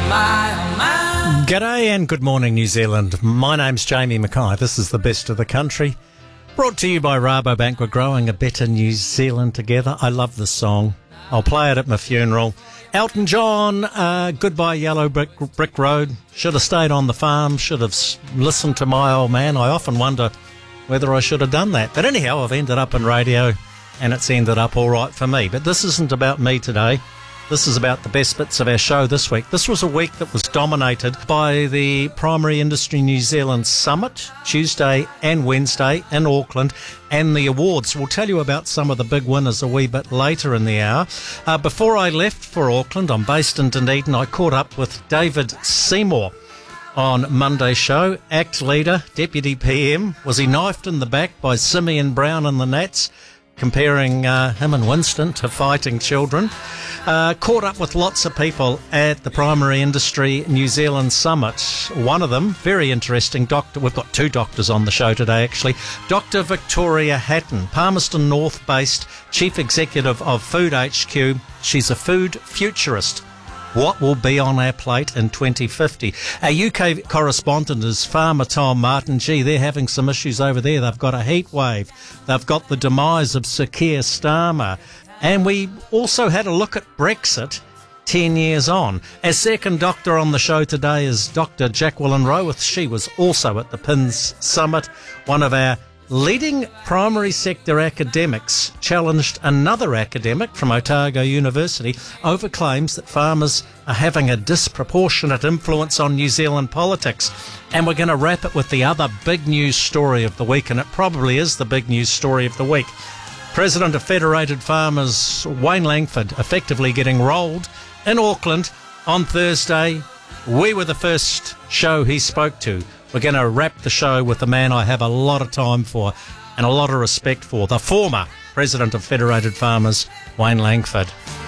G'day and good morning, New Zealand. My name's Jamie Mackay. This is the best of the country. Brought to you by Rabobank. We're growing a better New Zealand together. I love this song. I'll play it at my funeral. Elton John, Goodbye Yellow Brick Road. Should have stayed on the farm. Should have listened to my old man. I often wonder whether I should have done that. But anyhow, I've ended up in radio and it's ended up all right for me. But this isn't about me today. This is about the best bits of our show this week. This was a week that was dominated by the Primary Industry New Zealand Summit, Tuesday and Wednesday in Auckland, and the awards. We'll tell you about some of the big winners a wee bit later in the hour. Before I left for Auckland, I'm based in Dunedin, I caught up with David Seymour on Monday's show. ACT leader, Deputy PM. Was he knifed in the back by Simeon Brown and the Nats? Comparing him and Winston to fighting children. Caught up with lots of people at the Primary Industry New Zealand Summit. One of them, very interesting doctor. We've got two doctors on the show today, actually. Dr. Victoria Hatton, Palmerston North-based Chief Executive of Food HQ. She's a food futurist. What will be on our plate in 2050? Our UK correspondent is Farmer Tom Martin. Gee, they're having some issues over there. They've got a heat wave. They've got the demise of Sir Keir Starmer. And we also had a look at Brexit 10 years on. Our second doctor on the show today is Dr. Jacqueline Rowith. She was also at the PINS Summit. One of our leading primary sector academics challenged another academic from Otago University over claims that farmers are having a disproportionate influence on New Zealand politics. And we're going to wrap it with the other big news story of the week, and it probably is the big news story of the week. President of Federated Farmers, Wayne Langford, effectively getting rolled in Auckland on Thursday. We were the first show he spoke to. We're going to wrap the show with the man I have a lot of time for and a lot of respect for, the former President of Federated Farmers, Wayne Langford.